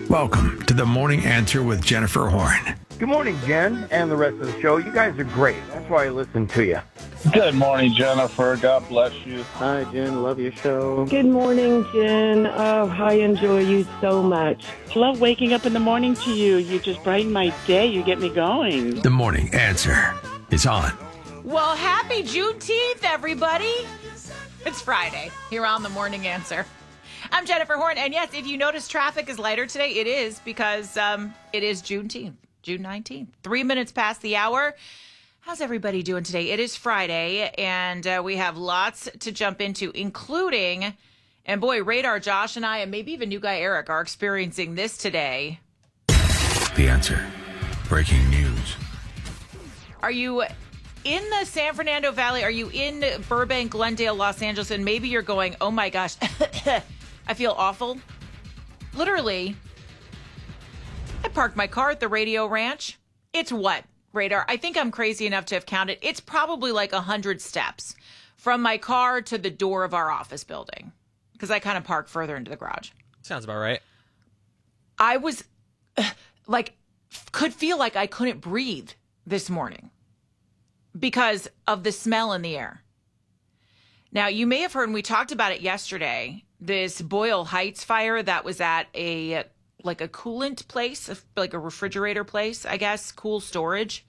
Welcome to the Morning Answer with Jennifer Horn. Good morning, Jen, and the rest of the show. You guys are great. That's why I listen to you. Good morning, Jennifer. God bless you. Hi, Jen. Love your show. Good morning, Jen. Oh, I enjoy you so much. Love waking up in the morning to you. You just brighten my day. You get me going. The Morning Answer is on. Well, happy Juneteenth, everybody. It's Friday here on The Morning Answer. I'm Jennifer Horn, and yes, if you notice traffic is lighter today, it is because it is Juneteenth, June 19th, 3 minutes past the hour. How's everybody doing today? It is Friday, and we have lots to jump into, including, and boy, Radar Josh and I, and maybe even new guy Eric, are experiencing this today. The Answer. Breaking news. Are you in the San Fernando Valley? Are you in Burbank, Glendale, Los Angeles? And maybe you're going, oh my gosh, I feel awful. Literally, I parked my car at the Radio Ranch. It's what, Radar? I think I'm crazy enough to have counted. It's probably like 100 steps from my car to the door of our office building because I kind of park further into the garage. Sounds about right. I was could feel like I couldn't breathe this morning because of the smell in the air. Now, you may have heard, and we talked about it yesterday, this Boyle Heights fire that was at a coolant place, like a refrigerator place, I guess, cool storage.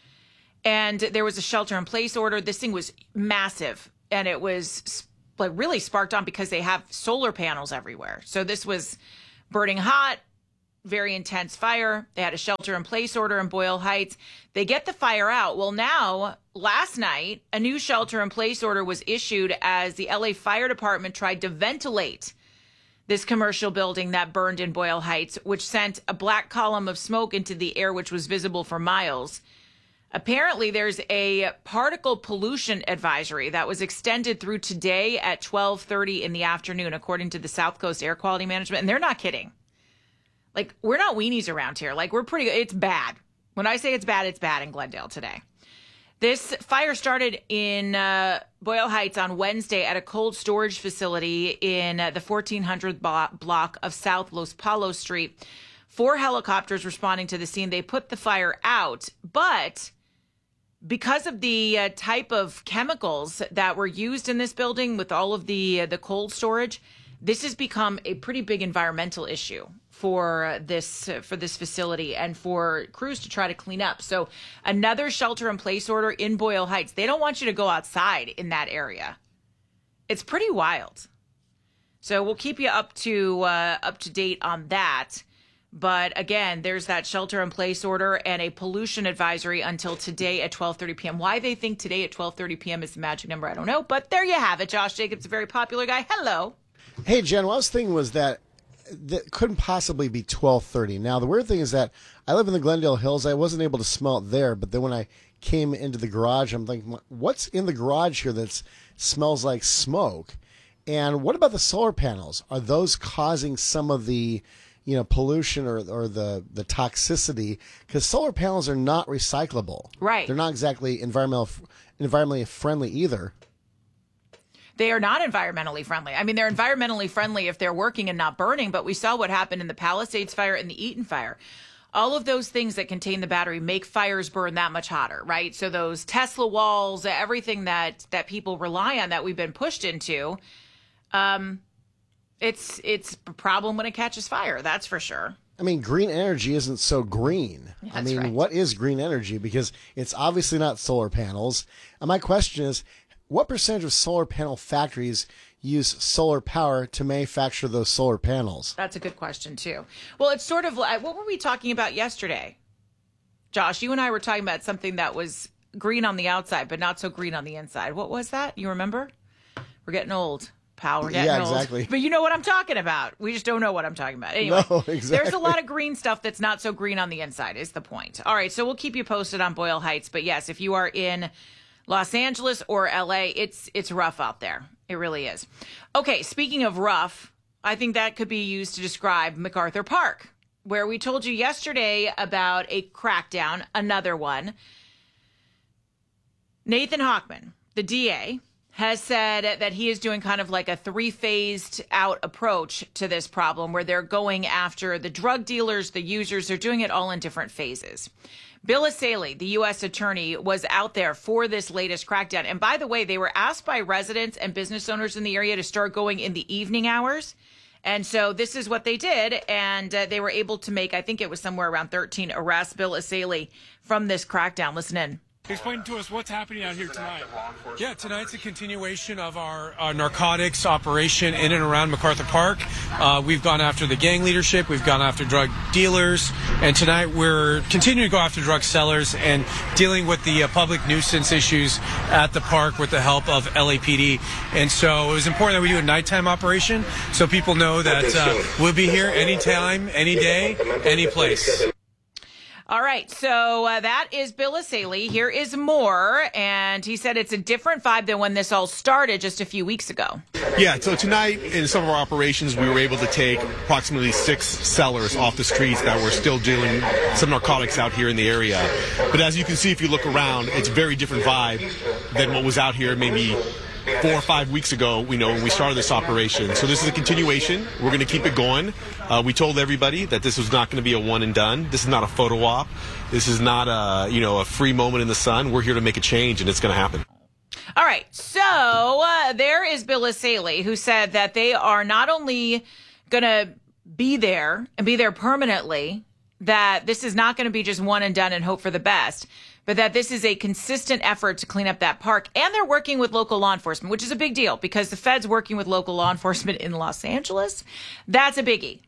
And there was a shelter in place order. This thing was massive, and it was really sparked on because they have solar panels everywhere. So this was burning hot, very intense fire. They had a shelter in place order in Boyle Heights. They get the fire out. Well, now, last night, a new shelter in place order was issued as the LA Fire Department tried to ventilate this commercial building that burned in Boyle Heights, which sent a black column of smoke into the air, which was visible for miles. Apparently, there's a particle pollution advisory that was extended through today at 12:30 in the afternoon, according to the South Coast Air Quality Management. And they're not kidding. We're not weenies around here. We're pretty, it's bad. When I say it's bad in Glendale today. This fire started in Boyle Heights on Wednesday at a cold storage facility in the 1400 block of South Los Palos Street. 4 helicopters responding to the scene. They put the fire out, but because of the type of chemicals that were used in this building with all of the cold storage, this has become a pretty big environmental issue for this facility and for crews to try to clean up. So another shelter in place order in Boyle Heights. They don't want you to go outside in that area. It's pretty wild. So we'll keep you up to date on that. But again, there's that shelter in place order and a pollution advisory until today at 12:30 p.m. Why they think today at 12:30 p.m. is the magic number, I don't know. But there you have it. Josh Jacobs, a very popular guy. Hello. Hey, Jen, what I was thinking was that couldn't possibly be 12:30. Now, the weird thing is that I live in the Glendale Hills. I wasn't able to smell it there, but then when I came into the garage, I'm thinking, what's in the garage here that smells like smoke? And what about the solar panels? Are those causing some of the pollution or the toxicity? Because solar panels are not recyclable. Right. They're not exactly environmentally friendly either. They are not environmentally friendly. I mean, they're environmentally friendly if they're working and not burning, but we saw what happened in the Palisades fire and the Eaton fire. All of those things that contain the battery make fires burn that much hotter, right? So those Tesla walls, everything that people rely on that we've been pushed into, it's a problem when it catches fire, that's for sure. I mean, green energy isn't so green. That's right. What is green energy? Because it's obviously not solar panels. And my question is, what percentage of solar panel factories use solar power to manufacture those solar panels? That's a good question, too. Well, it's sort of like, what were we talking about yesterday? Josh, you and I were talking about something that was green on the outside, but not so green on the inside. What was that? You remember? We're getting old, pal. We're getting old. Exactly. But you know what I'm talking about. We just don't know what I'm talking about. Anyway, no, exactly. There's a lot of green stuff that's not so green on the inside is the point. All right, so we'll keep you posted on Boyle Heights. But yes, if you are in Los Angeles or LA, it's rough out there. It really is. Okay, speaking of rough, I think that could be used to describe MacArthur Park, where we told you yesterday about a crackdown, another one. Nathan Hochman, the DA, has said that he is doing kind of like a 3-phased out approach to this problem where they're going after the drug dealers, the users. They're doing it all in different phases. Bill Asaley, the U.S. attorney, was out there for this latest crackdown. And by the way, they were asked by residents and business owners in the area to start going in the evening hours. And so this is what they did. And they were able to make, I think it was somewhere around 13 arrests, Bill Asaley, from this crackdown. Listen in. Explain to us what's happening out here tonight. Yeah, tonight's a continuation of our narcotics operation in and around MacArthur Park. We've gone after the gang leadership. We've gone after drug dealers. And tonight we're continuing to go after drug sellers and dealing with the public nuisance issues at the park with the help of LAPD. And so it was important that we do a nighttime operation so people know that we'll be here anytime, any day, any place. All right, so that is Bill Asaley. Here is more, and he said it's a different vibe than when this all started just a few weeks ago. Yeah, so tonight in some of our operations, we were able to take approximately 6 sellers off the streets that were still dealing some narcotics out here in the area. But as you can see, if you look around, it's a very different vibe than what was out here maybe 4 or 5 weeks ago, when we started this operation. So this is a continuation. We're going to keep it going. We told everybody that this was not going to be a one and done. This is not a photo op. This is not a free moment in the sun. We're here to make a change, and it's going to happen. All right. So there is Bill Asaley, who said that they are not only going to be there and be there permanently, that this is not going to be just one and done and hope for the best, but that this is a consistent effort to clean up that park. And they're working with local law enforcement, which is a big deal because the feds working with local law enforcement in Los Angeles, that's a biggie.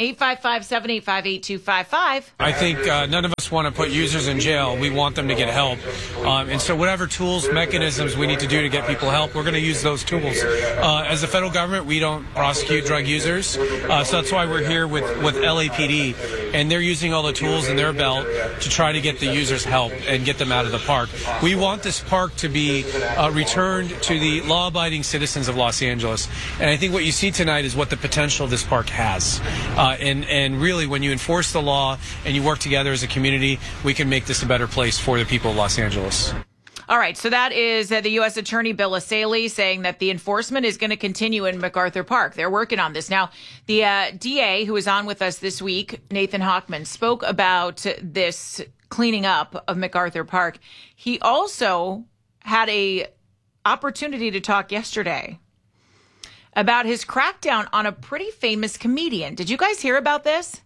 855-785-8255. I think none of us want to put users in jail. We want them to get help. And so whatever tools, mechanisms we need to do to get people help, we're going to use those tools. As the federal government, we don't prosecute drug users. So that's why we're here with LAPD. And they're using all the tools in their belt to try to get the users help and get them out of the park. We want this park to be returned to the law-abiding citizens of Los Angeles. And I think what you see tonight is what the potential of this park has. And really, when you enforce the law and you work together as a community, we can make this a better place for the people of Los Angeles. All right. So that is the U.S. Attorney Bill Asaley saying that the enforcement is going to continue in MacArthur Park. They're working on this. Now, the DA, who is on with us this week, Nathan Hochman, spoke about this cleaning up of MacArthur Park. He also had a opportunity to talk yesterday about his crackdown on a pretty famous comedian. Did you guys hear about this?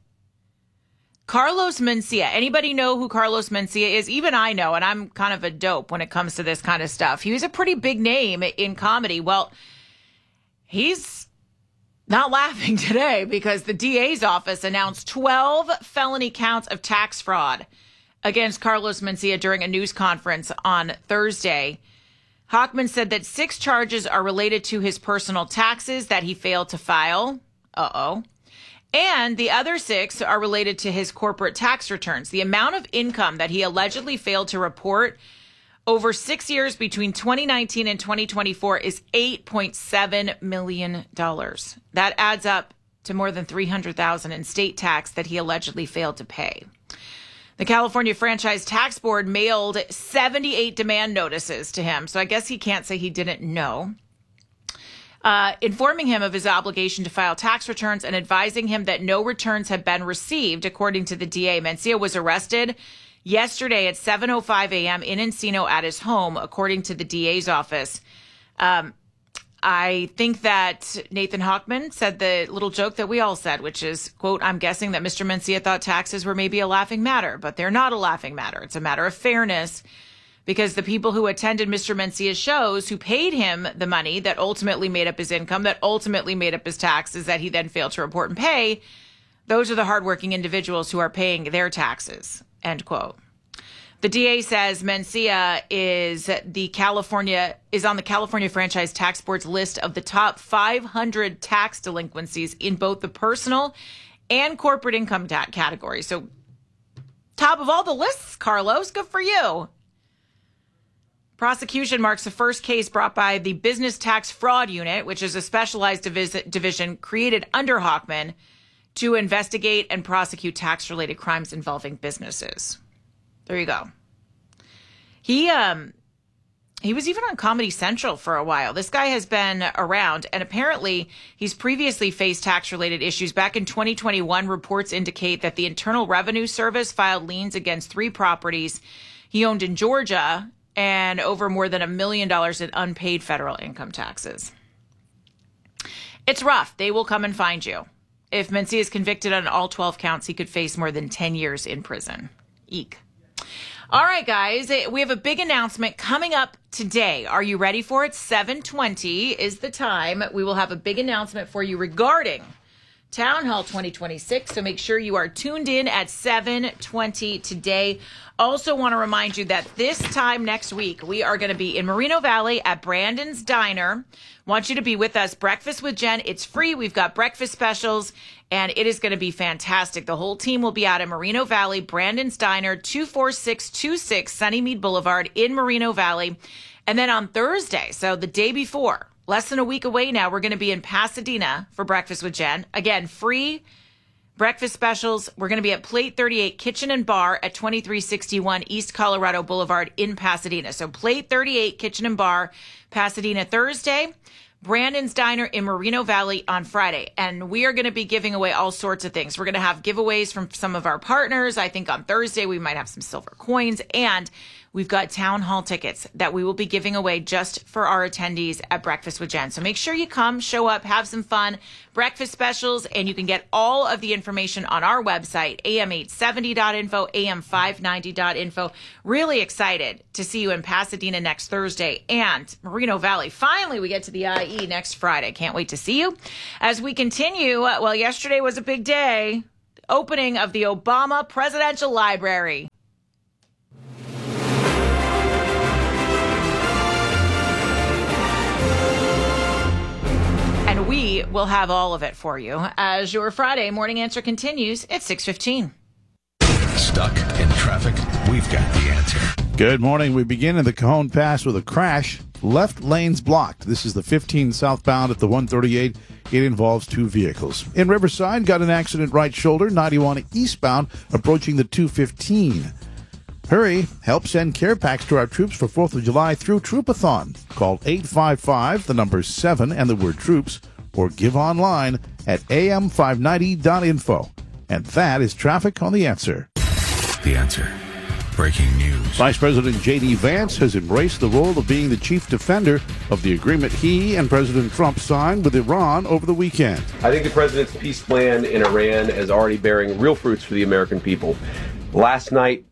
Carlos Mencia. Anybody know who Carlos Mencia is? Even I know, and I'm kind of a dope when it comes to this kind of stuff. He was a pretty big name in comedy. Well, he's not laughing today because the DA's office announced 12 felony counts of tax fraud against Carlos Mencia during a news conference on Thursday. Hochman said that 6 charges are related to his personal taxes that he failed to file. And the other 6 are related to his corporate tax returns. The amount of income that he allegedly failed to report over 6 years between 2019 and 2024 is $8.7 million. That adds up to more than $300,000 in state tax that he allegedly failed to pay. The California Franchise Tax Board mailed 78 demand notices to him, so I guess he can't say he didn't know, informing him of his obligation to file tax returns and advising him that no returns had been received, according to the DA. Mencia was arrested yesterday at 7:05 a.m. in Encino at his home, according to the DA's office. I think that Nathan Hochman said the little joke that we all said, which is, quote, I'm guessing that Mr. Mencia thought taxes were maybe a laughing matter, but they're not a laughing matter. It's a matter of fairness because the people who attended Mr. Mencia's shows, who paid him the money that ultimately made up his income, that ultimately made up his taxes that he then failed to report and pay, those are the hardworking individuals who are paying their taxes, end quote. The DA says Mencia is on the California Franchise Tax Board's list of the top 500 tax delinquencies in both the personal and corporate income tax category. So top of all the lists, Carlos, good for you. Prosecution marks the first case brought by the Business Tax Fraud Unit, which is a specialized division created under Hochman to investigate and prosecute tax-related crimes involving businesses. There you go. He He was even on Comedy Central for a while. This guy has been around, and apparently he's previously faced tax-related issues. Back in 2021, reports indicate that the Internal Revenue Service filed liens against 3 properties he owned in Georgia and over more than $1 million in unpaid federal income taxes. It's rough. They will come and find you. If Mincy is convicted on all 12 counts, he could face more than 10 years in prison. Eek. All right, guys, we have a big announcement coming up today. Are you ready for it? 7:20 is the time. We will have a big announcement for you regarding Town Hall 2026, so make sure you are tuned in at 7:20 today. Also want to remind you that this time next week, we are going to be in Moreno Valley at Brandon's Diner. Want you to be with us. Breakfast with Jen. It's free. We've got breakfast specials, and it is going to be fantastic. The whole team will be out in Moreno Valley, Brandon's Diner, 24626 Sunnymead Boulevard in Moreno Valley. And then on Thursday, so the day before, less than a week away now, we're going to be in Pasadena for Breakfast with Jen. Again, free breakfast specials. We're going to be at Plate 38 Kitchen and Bar at 2361 East Colorado Boulevard in Pasadena. So Plate 38 Kitchen and Bar, Pasadena Thursday. Brandon's Diner in Moreno Valley on Friday. And we are going to be giving away all sorts of things. We're going to have giveaways from some of our partners. I think on Thursday we might have some silver coins. And we've got town hall tickets that we will be giving away just for our attendees at Breakfast with Jen. So make sure you come, show up, have some fun. Breakfast specials, and you can get all of the information on our website, am870.info, am590.info. Really excited to see you in Pasadena next Thursday and Moreno Valley. Finally, we get to the IE next Friday. Can't wait to see you. As we continue, well, yesterday was a big day. Opening of the Obama Presidential Library. And we will have all of it for you as your Friday morning answer continues at 6:15. Stuck in traffic? We've got the answer. Good morning. We begin in the Cajon Pass with a crash. Left lanes blocked. This is the 15 southbound at the 138. It involves 2 vehicles. In Riverside, got an accident right shoulder, 91 eastbound, approaching the 215. Hurry, help send care packs to our troops for 4th of July through Troopathon. Call 855, the number 7 and the word troops, or give online at am590.info. And that is traffic on The Answer. The Answer. Breaking news. Vice President J.D. Vance has embraced the role of being the chief defender of the agreement he and President Trump signed with Iran over the weekend. I think the president's peace plan in Iran is already bearing real fruits for the American people. Last night,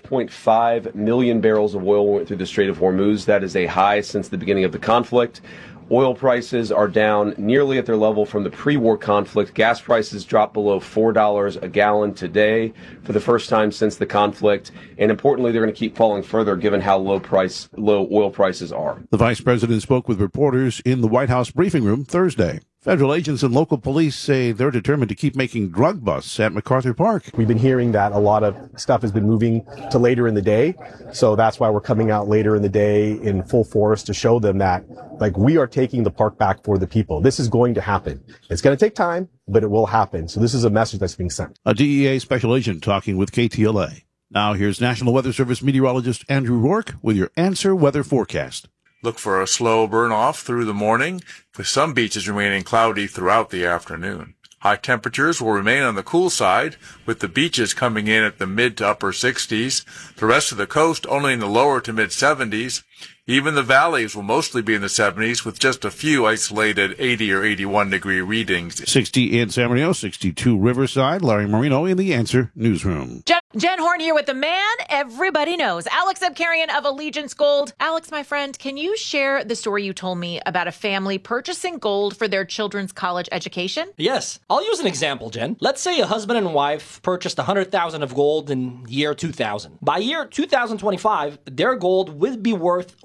12.5 million barrels of oil went through the Strait of Hormuz. That is a high since the beginning of the conflict. Oil prices are down nearly at their level from the pre-war conflict. Gas prices dropped below $4 a gallon today for the first time since the conflict. And importantly, they're going to keep falling further given how low oil prices are. The vice president spoke with reporters in the White House briefing room Thursday. Federal agents and local police say they're determined to keep making drug busts at MacArthur Park. We've been hearing that a lot of stuff has been moving to later in the day. So that's why we're coming out later in the day in full force to show them that, like, we are taking the park back for the people. This is going to happen. It's going to take time, but it will happen. So this is a message that's being sent. A DEA special agent talking with KTLA. Now here's National Weather Service meteorologist Andrew Rourke with your Answer Weather Forecast. Look for a slow burn-off through the morning, with some beaches remaining cloudy throughout the afternoon. High temperatures will remain on the cool side, with the beaches coming in at the mid to upper 60s. The rest of the coast only in the lower to mid 70s. Even the valleys will mostly be in the 70s, with just a few isolated 80 or 81 degree readings. 60 in San Marino, 62 Riverside. Larry Marino in the Answer Newsroom. Jen Horn here with the man everybody knows, Alex Abkarian of Allegiance Gold. Alex, my friend, can you share the story you told me about a family purchasing gold for their children's college education? Yes. I'll use an example, Jen. Let's say a husband and wife purchased $100,000 of gold in year 2000. By year 2025, their gold would be worth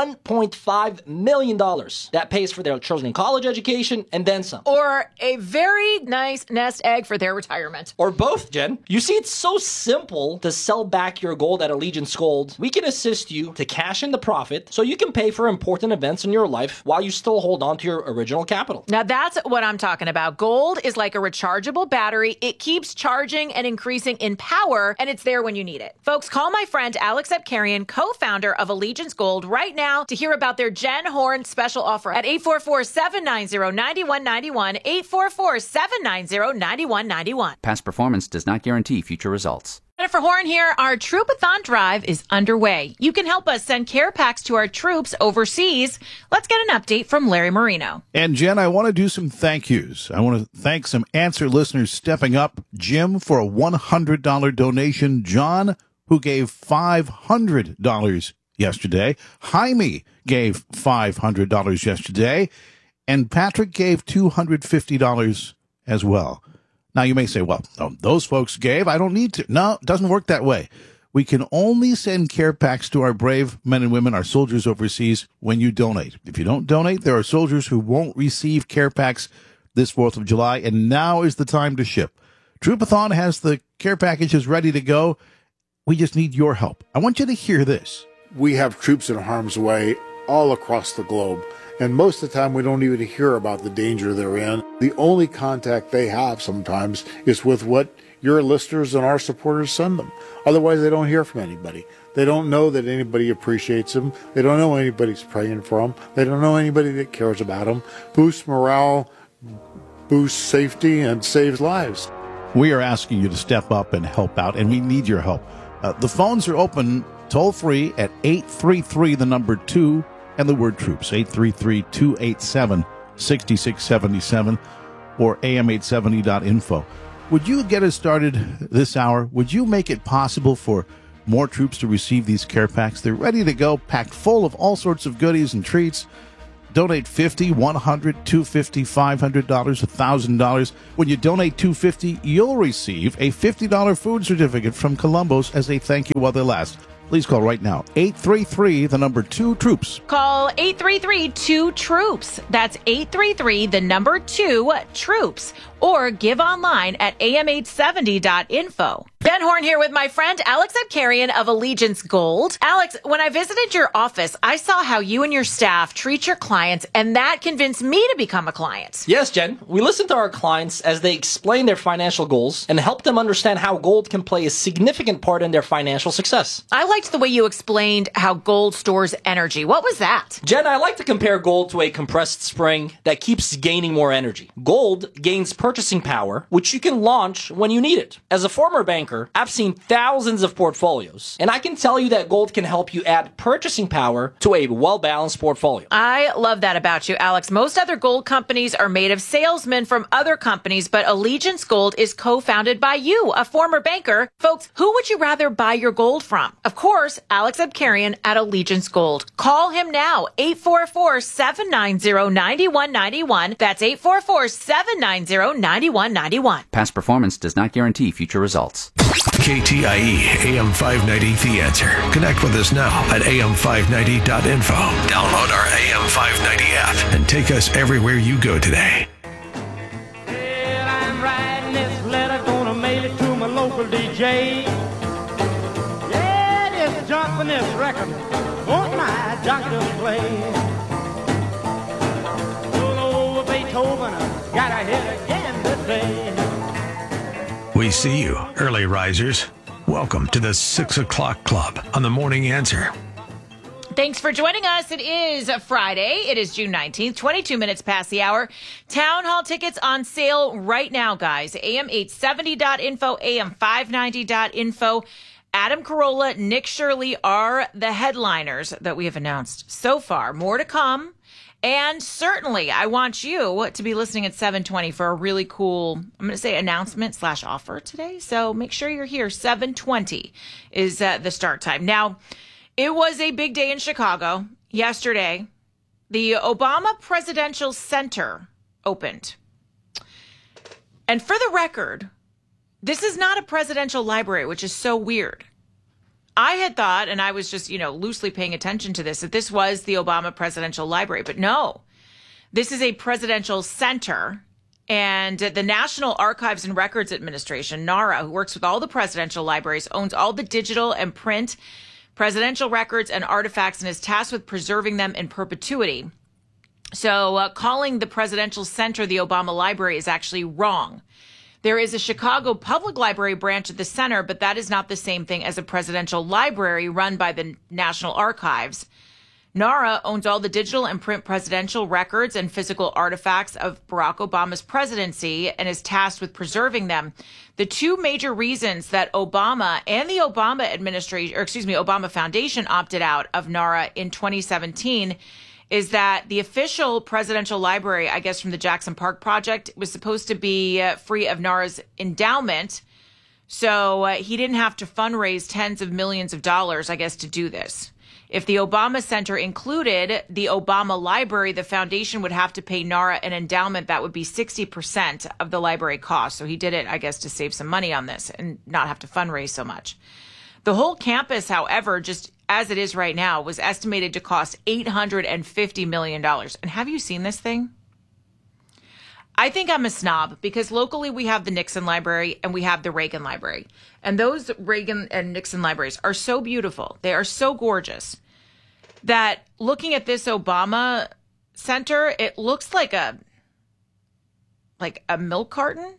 $1.5 million. That pays for their children's college education and then some. Or a very nice nest egg for their retirement. Or both, Jen. You see, it's so simple to sell back your gold at Allegiance Gold. We can assist you to cash in the profit so you can pay for important events in your life while you still hold on to your original capital. Now that's what I'm talking about. Gold is like a rechargeable battery. It keeps charging and increasing in power, and it's there when you need it. Folks, call my friend Alex Abkarian, co-founder of Allegiance Gold, gold right now to hear about their Jen Horn special offer at 844-790-9191, 844-790-9191. Past performance does not guarantee future results. Jennifer Horn here. Our Troopathon drive is underway. You can help us send care packs to our troops overseas. Let's get an update from Larry Marino. And Jen, I want to do some thank yous. I want to thank some Answer listeners stepping up. Jim for a $100 donation. John, who gave $500 yesterday. Jaime gave $500 yesterday. And Patrick gave $250 as well. Now, you may say, well, those folks gave. I don't need to. No, it doesn't work that way. We can only send care packs to our brave men and women, our soldiers overseas, when you donate. If you don't donate, there are soldiers who won't receive care packs this 4th of July, and now is the time to ship. Troopathon has the care packages ready to go. We just need your help. I want you to hear this. We have troops in harm's way all across the globe. And most of the time, we don't even hear about the danger they're in. The only contact they have sometimes is with what your listeners and our supporters send them. Otherwise, they don't hear from anybody. They don't know that anybody appreciates them. They don't know anybody's praying for them. They don't know anybody that cares about them. Boosts morale, boosts safety, and saves lives. We are asking you to step up and help out, and we need your help. The phones are open toll-free at 833, the number 2, and the word troops, 833-287-6677 or am870.info. Would you get us started this hour? Would you make it possible for more troops to receive these care packs? They're ready to go, packed full of all sorts of goodies and treats. Donate $50, $100, $250, $500, $1,000. When you donate $250, you'll receive a $50 food certificate from Columbus as a thank you while they last. Please call right now, 833, the number 2, troops. Call 833-2-TROOPS. That's 833, the number 2, troops. Or give online at am870.info. Ben Horn here with my friend Alex Abkarian of Allegiance Gold. Alex, when I visited your office, I saw how you and your staff treat your clients, and that convinced me to become a client. Yes, Jen. We listen to our clients as they explain their financial goals and help them understand how gold can play a significant part in their financial success. I liked the way you explained how gold stores energy. What was that? Jen, I like to compare gold to a compressed spring that keeps gaining more energy. Gold gains purchasing power, which you can launch when you need it. As a former banker, I've seen thousands of portfolios, and I can tell you that gold can help you add purchasing power to a well-balanced portfolio. I love that about you, Alex. Most other gold companies are made of salesmen from other companies, but Allegiance Gold is co-founded by you, a former banker. Folks, who would you rather buy your gold from? Of course, Alex Abkarian at Allegiance Gold. Call him now, 844-790-9191. That's 844-790-9191. Past performance does not guarantee future results. KTIE AM 590 The Answer. Connect with us now at am590.info. Download our AM 590 app and take us everywhere you go today. Well, I'm writing this letter, gonna mail it to my local DJ. Yeah, this junk on this record, want my doctor to play. Solo over Beethoven, gotta hit again today. We see you, early risers. Welcome to the 6 o'clock club on the Morning Answer. Thanks for joining us. It is a Friday. It is June 19th, 22 minutes past the hour. Town hall tickets on sale right now, guys. am870.info, am590.info. Adam Carolla, Nick Shirley are the headliners that we have announced so far. More to come. And certainly, I want you to be listening at 7:20 for a really cool, I'm going to say announcement/offer today. So make sure you're here. 7:20 is the start time. Now, it was a big day in Chicago yesterday. The Obama Presidential Center opened. And for the record, this is not a presidential library, which is so weird. I had thought, and I was just, loosely paying attention to this, that this was the Obama Presidential Library. But no, this is a presidential center. And the National Archives and Records Administration, NARA, who works with all the presidential libraries, owns all the digital and print presidential records and artifacts and is tasked with preserving them in perpetuity. So calling the Presidential Center the Obama Library is actually wrong. There is a Chicago Public Library branch at the center, but that is not the same thing as a presidential library run by the National Archives. NARA owns all the digital and print presidential records and physical artifacts of Barack Obama's presidency and is tasked with preserving them. The two major reasons that Obama and the Obama administration, Obama Foundation opted out of NARA in 2017 is that the official presidential library, I guess from the Jackson Park project, was supposed to be free of NARA's endowment. So he didn't have to fundraise tens of millions of dollars, I guess, to do this. If the Obama Center included the Obama Library, the foundation would have to pay NARA an endowment that would be 60% of the library cost. So he did it, I guess, to save some money on this and not have to fundraise so much. The whole campus, however, just as it is right now, was estimated to cost $850 million. And have you seen this thing? I think I'm a snob because locally we have the Nixon Library and we have the Reagan Library. And those Reagan and Nixon libraries are so beautiful. They are so gorgeous that looking at this Obama Center, it looks like a milk carton.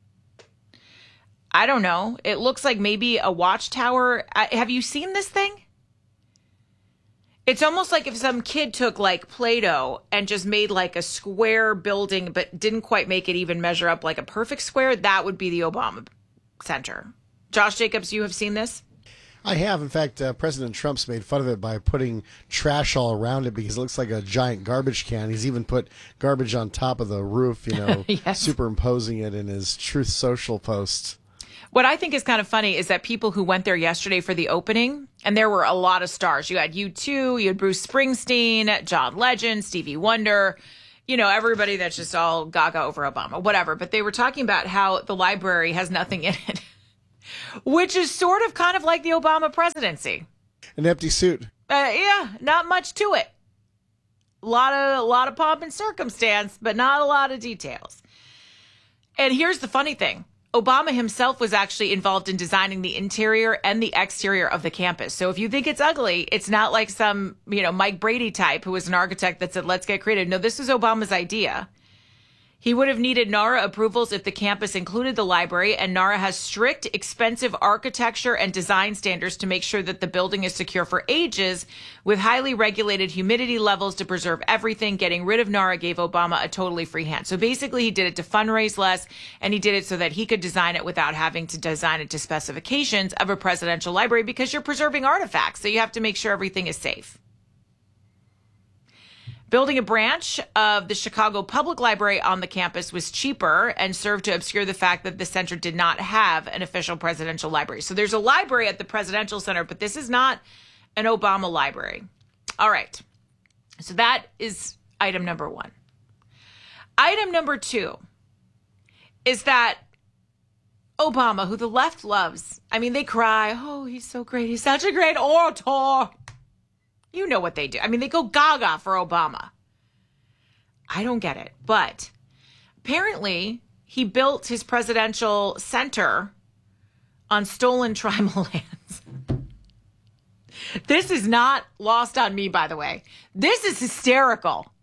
I don't know. It looks like maybe a watchtower. Have you seen this thing? It's almost like if some kid took like Play-Doh and just made like a square building, but didn't quite make it even measure up like a perfect square. That would be the Obama Center. Josh Jacobs, you have seen this? I have. In fact, President Trump's made fun of it by putting trash all around it because it looks like a giant garbage can. He's even put garbage on top of the roof, Yes. Superimposing it in his Truth Social posts. What I think is kind of funny is that people who went there yesterday for the opening, and there were a lot of stars. You had U2, you had Bruce Springsteen, John Legend, Stevie Wonder, everybody that's just all gaga over Obama, whatever. But they were talking about how the library has nothing in it, which is sort of kind of like the Obama presidency. An empty suit. Yeah, not much to it. A lot of pomp and circumstance, but not a lot of details. And here's the funny thing. Obama himself was actually involved in designing the interior and the exterior of the campus. So if you think it's ugly, it's not like some, Mike Brady type who was an architect that said, let's get creative. No, this was Obama's idea. He would have needed NARA approvals if the campus included the library, and NARA has strict, expensive architecture and design standards to make sure that the building is secure for ages with highly regulated humidity levels to preserve everything. Getting rid of NARA gave Obama a totally free hand. So basically he did it to fundraise less, and he did it so that he could design it without having to design it to specifications of a presidential library because you're preserving artifacts. So you have to make sure everything is safe. Building a branch of the Chicago Public Library on the campus was cheaper and served to obscure the fact that the center did not have an official presidential library. So there's a library at the Presidential Center, but this is not an Obama library. All right. So that is item number one. Item number two is that Obama, who the left loves, they cry, oh, he's so great. He's such a great orator. You know what they do. They go gaga for Obama. I don't get it. But apparently he built his presidential center on stolen tribal lands. This is not lost on me, by the way. This is hysterical.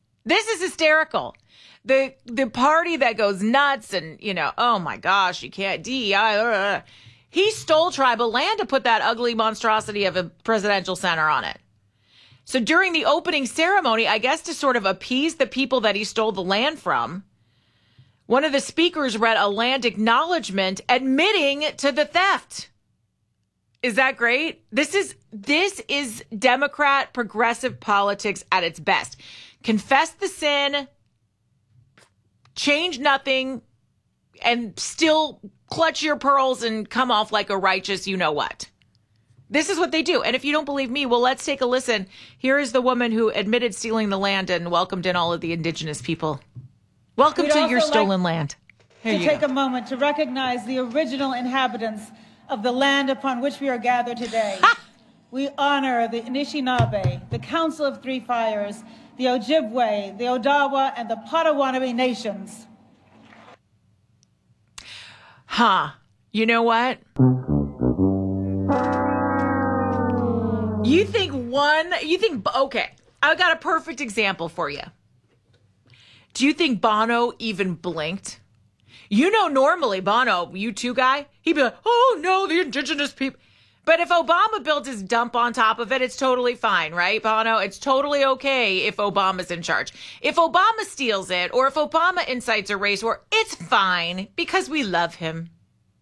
The party that goes nuts and, oh my gosh, you can't DEI. He stole tribal land to put that ugly monstrosity of a presidential center on it. So during the opening ceremony, I guess to sort of appease the people that he stole the land from, one of the speakers read a land acknowledgement admitting to the theft. Is that great? This is Democrat progressive politics at its best. Confess the sin, change nothing, and still clutch your pearls and come off like a righteous you-know-what. This is what they do. And if you don't believe me, well, let's take a listen. Here is the woman who admitted stealing the land and welcomed in all of the indigenous people. Welcome to your stolen land. To take a moment to recognize the original inhabitants of the land upon which we are gathered today. We honor the Anishinaabe, the Council of Three Fires, the Ojibwe, the Odawa, and the Potawatomi nations. You know what? Okay, I got a perfect example for you. Do you think Bono even blinked? Normally Bono, U2 guy, he'd be like, oh no, the indigenous people. But if Obama built his dump on top of it, it's totally fine, right, Bono? It's totally okay if Obama's in charge. If Obama steals it or if Obama incites a race war, it's fine because we love him.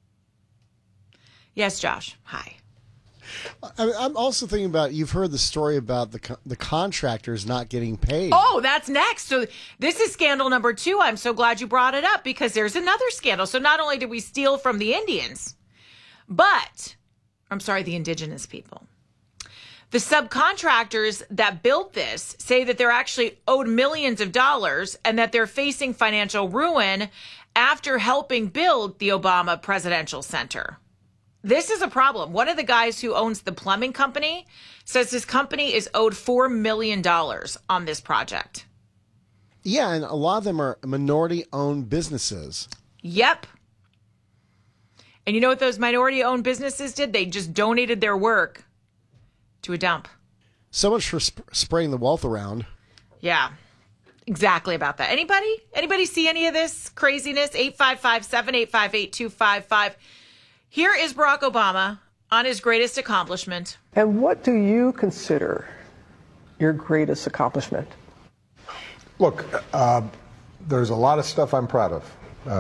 Yes, Josh. Hi. I'm also thinking about, you've heard the story about the contractors not getting paid. Oh, that's next. So this is scandal number 2. I'm so glad you brought it up because there's another scandal. So not only did we steal from the Indians, but... the indigenous people. The subcontractors that built this say that they're actually owed millions of dollars and that they're facing financial ruin after helping build the Obama Presidential Center. This is a problem. One of the guys who owns the plumbing company says his company is owed $4 million on this project. Yeah, and a lot of them are minority-owned businesses. Yep. And you know what those minority-owned businesses did? They just donated their work to a dump. So much for spraying the wealth around. Yeah, exactly about that. Anybody see any of this craziness? 855-785-8255. Here is Barack Obama on his greatest accomplishment. And what do you consider your greatest accomplishment? Look, there's a lot of stuff I'm proud of.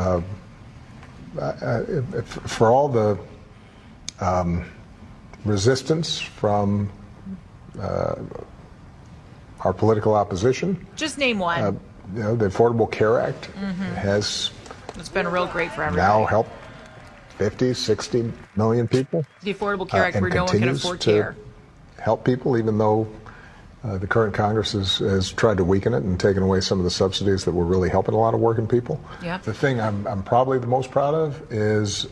For all the resistance from our political opposition. Just name one. The Affordable Care Act has it's been real great for everybody. Now helped 50, 60 million people. The Affordable Care Act where no one can afford care. Help people, even though the current Congress has tried to weaken it and taken away some of the subsidies that were really helping a lot of working people. Yeah. The thing I'm probably the most proud of is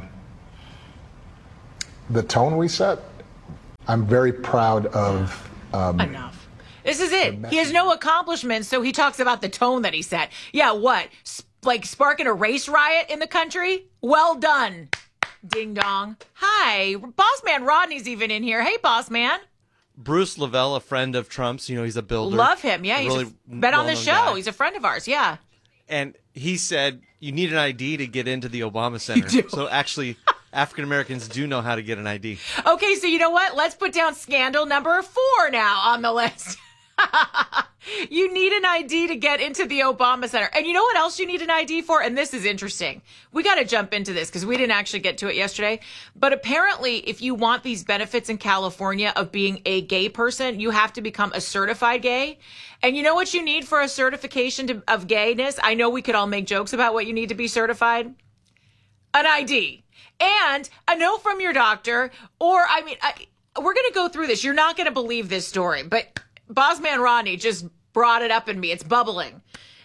the tone we set. I'm very proud of... Enough. This is it. He has no accomplishments, so he talks about the tone that he set. Yeah, what? Like sparking a race riot in the country? Well done. Ding dong. Hi. Boss Man Rodney's even in here. Hey, Boss Man. Bruce Lavelle, a friend of Trump's, he's a builder. Love him, yeah. He's been on the show. Guy. He's a friend of ours, yeah. And he said you need an ID to get into the Obama Center. So actually, African Americans do know how to get an ID. Okay, so you know what? Let's put down scandal number 4 now on the list. You need an ID to get into the Obama Center. And you know what else you need an ID for? And this is interesting. We got to jump into this because we didn't actually get to it yesterday. But apparently, if you want these benefits in California of being a gay person, you have to become a certified gay. And you know what you need for a certification of gayness? I know we could all make jokes about what you need to be certified. An ID. And a note from your doctor. Or, we're going to go through this. You're not going to believe this story. But Bossman Rodney just brought it up in me. It's bubbling.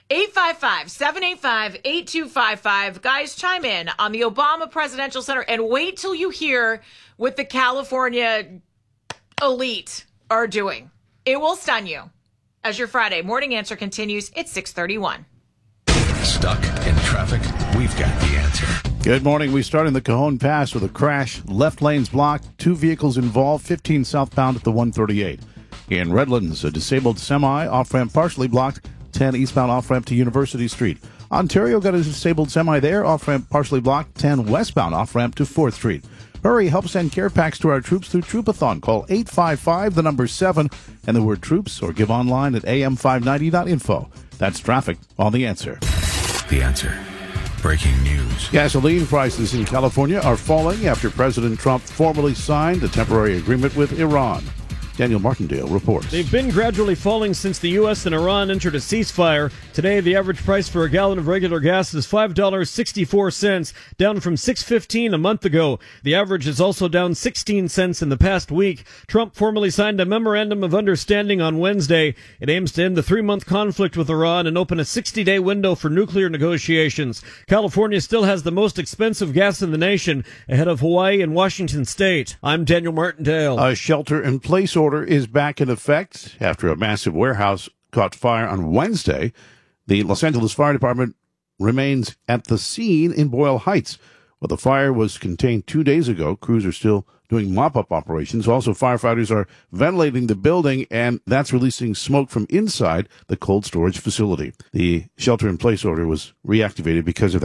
855-785-8255. Guys, chime in on the Obama Presidential Center and wait till you hear what the California elite are doing. It will stun you. As your Friday morning answer continues, it's 6:31. Stuck in traffic? We've got the answer. Good morning. We start in the Cajon Pass with a crash. Left lanes blocked. 2 vehicles involved. 15 southbound at the 138. In Redlands, a disabled semi off-ramp partially blocked. 10 eastbound off-ramp to University Street. Ontario got a disabled semi there. Off-ramp partially blocked. 10 westbound off-ramp to 4th Street. Hurry, help send care packs to our troops through Troopathon. Call 855-7 and the word troops, or give online at am590.info. That's traffic on The Answer. The Answer. Breaking news. Gasoline prices in California are falling after President Trump formally signed a temporary agreement with Iran. Daniel Martindale reports. They've been gradually falling since the U.S. and Iran entered a ceasefire. Today, the average price for a gallon of regular gas is $5.64, down from $6.15 a month ago. The average is also down 16 cents in the past week. Trump formally signed a memorandum of understanding on Wednesday. It aims to end the 3-month conflict with Iran and open a 60-day window for nuclear negotiations. California still has the most expensive gas in the nation, ahead of Hawaii and Washington State. I'm Daniel Martindale. A shelter-in-place order is back in effect after a massive warehouse caught fire on Wednesday. The Los Angeles Fire Department remains at the scene in Boyle Heights. Well, the fire was contained 2 days ago. Crews are still doing mop-up operations. Also, firefighters are ventilating the building, and that's releasing smoke from inside the cold storage facility. The shelter-in-place order was reactivated because of that.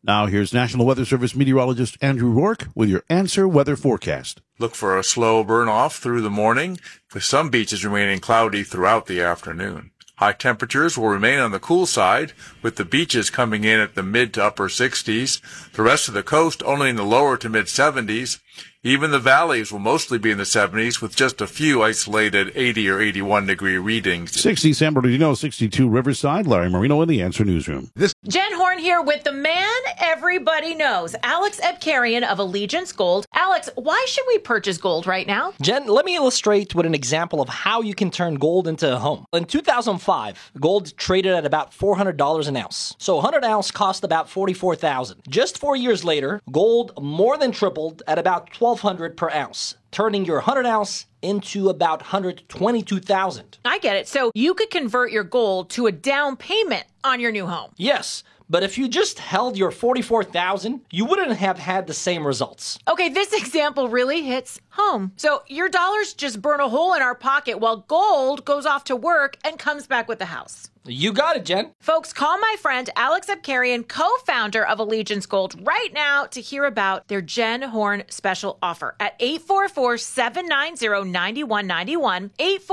Now here's National Weather Service meteorologist Andrew Rourke with your Answer Weather Forecast. Look for a slow burn-off through the morning, with some beaches remaining cloudy throughout the afternoon. High temperatures will remain on the cool side, with the beaches coming in at the mid to upper 60s. The rest of the coast only in the lower to mid 70s. Even the valleys will mostly be in the 70s, with just a few isolated 80 or 81 degree readings. 60 San Bernardino, 62 Riverside. Larry Marino in the Answer Newsroom. Jen Horn here with the man everybody knows, Alex Ebkarian of Allegiance Gold. Alex, why should we purchase gold right now? Jen, let me illustrate with an example of how you can turn gold into a home. In 2005, gold traded at about $400 an ounce. So 100 ounce cost about $44,000. Just 4 years later, gold more than tripled at about $1,200 per ounce, turning your 100 ounce into about $122,000. I get it. So you could convert your gold to a down payment on your new home. Yes, but if you just held your $44,000, you wouldn't have had the same results. Okay, this example really hits home. So your dollars just burn a hole in our pocket while gold goes off to work and comes back with the house. You got it, Jen. Folks, call my friend Alex Ebkarian, co-founder of Allegiance Gold, right now to hear about their Jen Horn special offer at 844-790-9191,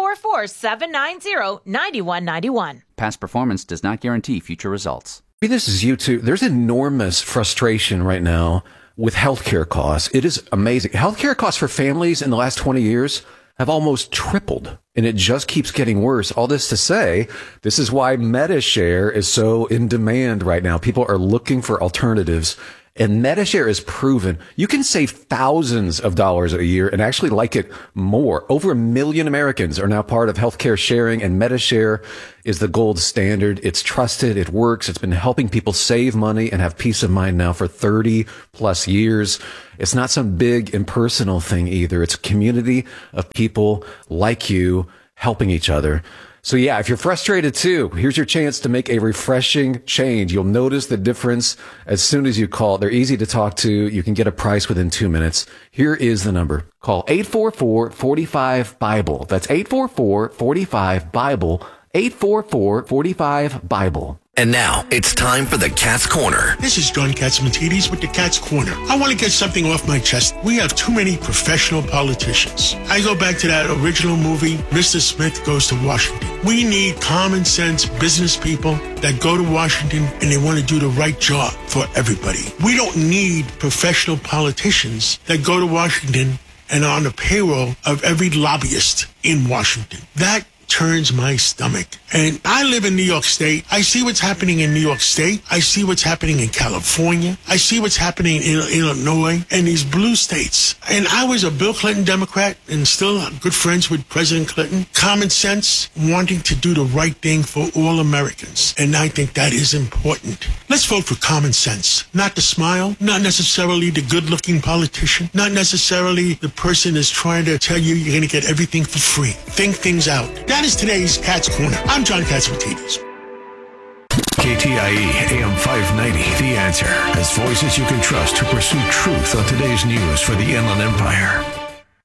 844-790-9191. Past performance does not guarantee future results. This is you too. There's enormous frustration right now with healthcare costs. It is amazing. Healthcare costs for families in the last 20 years have almost tripled, and it just keeps getting worse. All this to say, this is why MediShare is so in demand right now. People are looking for alternatives, and MediShare is proven you can save thousands of dollars a year and actually like it more. Over 1 million Americans are now part of healthcare sharing, and MediShare is the gold standard. It's trusted. It works. It's been helping people save money and have peace of mind now for 30 plus years. It's not some big impersonal thing either. It's a community of people like you helping each other. So yeah, if you're frustrated too, here's your chance to make a refreshing change. You'll notice the difference as soon as you call. They're easy to talk to. You can get a price within 2 minutes. Here is the number. Call 844-45-BIBLE. That's 844-45-BIBLE. 844-45-BIBLE. And now it's time for the Cat's Corner. This is John Catsimatidis with the Cat's Corner. I want to get something off my chest. We have too many professional politicians. I go back to that original movie, Mr. Smith Goes to Washington. We need common sense business people that go to Washington and they want to do the right job for everybody. We don't need professional politicians that go to Washington and are on the payroll of every lobbyist in Washington. That turns my stomach. And I live in New York State. I see what's happening in New York State. I see what's happening in California. I see what's happening in Illinois and these blue states. And I was a Bill Clinton Democrat and still good friends with President Clinton. Common sense, wanting to do the right thing for all Americans. And I think that is important. Let's vote for common sense. Not the smile, not necessarily the good-looking politician, not necessarily the person that's trying to tell you you're going to get everything for free. Think things out. That is today's Cat's Corner. I'm John Catsimatidis. KTIE AM 590, The Answer, has voices you can trust to pursue truth on today's news for the Inland Empire.